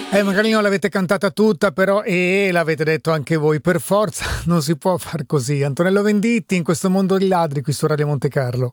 Magari non l'avete cantata tutta, però l'avete detto anche voi, per forza non si può far così. Antonello Venditti, In questo mondo di ladri, qui su Radio Monte Carlo.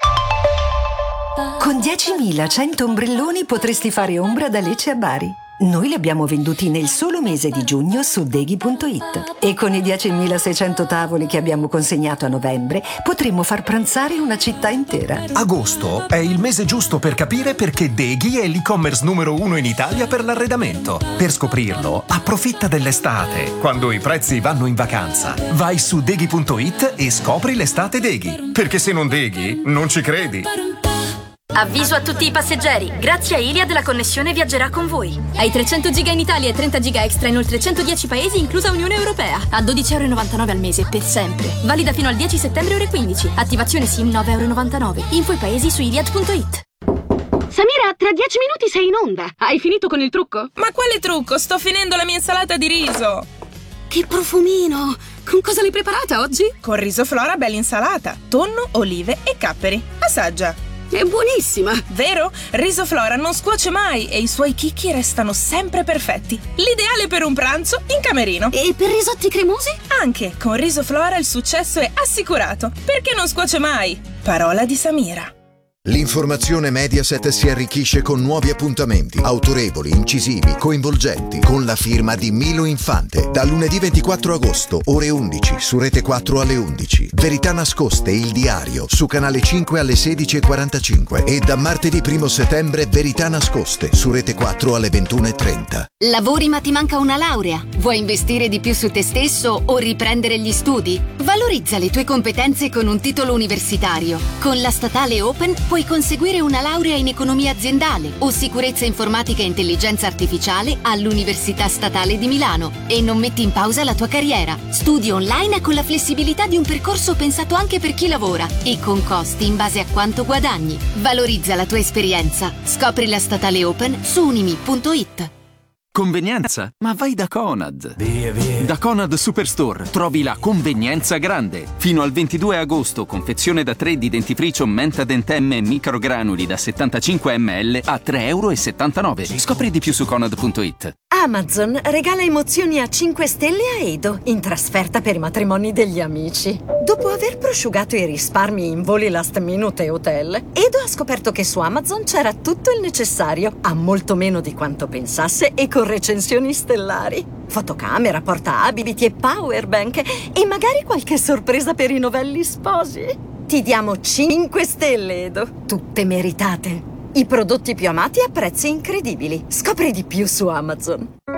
Con 10.100 ombrelloni potresti fare ombra da Lecce a Bari. Noi li abbiamo venduti nel solo mese di giugno su Deghi.it. E con i 10.600 tavoli che abbiamo consegnato a novembre potremmo far pranzare una città intera. Agosto è il mese giusto per capire perché Deghi è l'e-commerce numero 1 in Italia per l'arredamento. Per scoprirlo, approfitta dell'estate, quando i prezzi vanno in vacanza. Vai su Deghi.it e scopri l'estate Deghi. Perché se non Deghi, non ci credi. Avviso a tutti i passeggeri, grazie a Iliad la connessione viaggerà con voi. Hai 300 giga in Italia e 30 giga extra in oltre 110 paesi, inclusa Unione Europea. A 12,99 € al mese, per sempre. Valida fino al 10 settembre ore 15. Attivazione SIM 9,99 €. Info e paesi su Iliad.it. Samira, tra 10 minuti sei in onda. Hai finito con il trucco? Ma quale trucco? Sto finendo la mia insalata di riso. Che profumino! Con cosa l'hai preparata oggi? Con riso Flora bella insalata, tonno, olive e capperi. Assaggia. È buonissima! Vero? Riso Flora non scuoce mai e i suoi chicchi restano sempre perfetti. L'ideale per un pranzo in camerino. E per risotti cremosi? Anche con Riso Flora il successo è assicurato, perché non scuoce mai. Parola di Samira. L'informazione Mediaset si arricchisce con nuovi appuntamenti, autorevoli, incisivi, coinvolgenti, con la firma di Milo Infante. Da lunedì 24 agosto, ore 11, su Rete 4 alle 11. Verità nascoste, il diario, su Canale 5 alle 16:45. E da martedì 1 settembre, Verità nascoste, su Rete 4 alle 21:30. Lavori ma ti manca una laurea? Vuoi investire di più su te stesso o riprendere gli studi? Valorizza le tue competenze con un titolo universitario. Con la Statale Open puoi conseguire una laurea in economia aziendale o sicurezza informatica e intelligenza artificiale all'Università Statale di Milano e non metti in pausa la tua carriera. Studi online con la flessibilità di un percorso pensato anche per chi lavora e con costi in base a quanto guadagni. Valorizza la tua esperienza. Scopri la Statale Open su unimi.it. Convenienza? Ma vai da Conad. Via. Da Conad Superstore trovi la convenienza grande. Fino al 22 agosto, confezione da 3 di dentifricio Menta Dentemme microgranuli da 75 ml a 3,79 €. Scopri di più su Conad.it. Amazon regala emozioni a 5 stelle a Edo in trasferta per i matrimoni degli amici. Dopo aver prosciugato i risparmi in voli last minute e hotel, Edo ha scoperto che su Amazon c'era tutto il necessario, a molto meno di quanto pensasse e con recensioni stellari. Fotocamera, portaabiti e powerbank e magari qualche sorpresa per i novelli sposi. Ti diamo 5 stelle, Edo, tutte meritate. I prodotti più amati a prezzi incredibili. Scopri di più su Amazon.